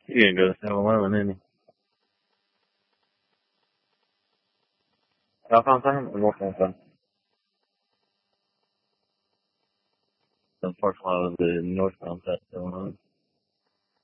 He gonna go to 7-Eleven, isn't he? Southbound time or northbound time? The parking lot of the northbound side of 7-Eleven.